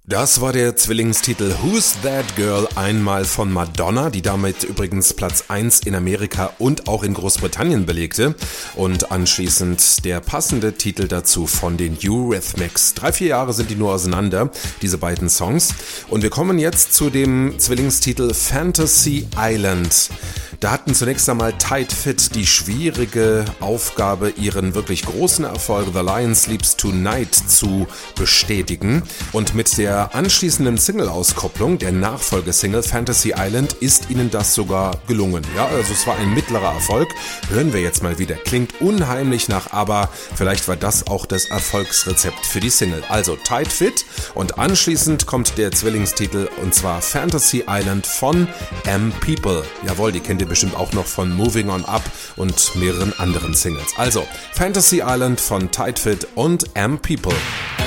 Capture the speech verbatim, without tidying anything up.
Das war der Zwillingstitel Who's That Girl, einmal von Madonna, die damit übrigens Platz eins in Amerika und auch in Großbritannien belegte, und anschließend der passende Titel dazu von den Eurythmics. Drei, vier Jahre sind die nur auseinander, diese beiden Songs, und wir kommen jetzt zu dem Zwillingstitel Fantasy Island. Da hatten zunächst einmal Tight Fit die schwierige Aufgabe, ihren wirklich großen Erfolg The Lion Sleeps Tonight zu bestätigen, und mit der anschließenden Single-Auskopplung, der Nachfolgesingle Fantasy Island, ist ihnen das sogar gelungen. Ja, also es war ein mittlerer Erfolg. Hören wir jetzt mal wieder. Klingt unheimlich nach ABBA. Vielleicht war das auch das Erfolgsrezept für die Single. Also Tight Fit, und anschließend kommt der Zwillingstitel, und zwar Fantasy Island von M People. Jawohl, die kennt ihr bestimmt auch noch von Moving On Up und mehreren anderen Singles. Also Fantasy Island von Tight Fit und M People.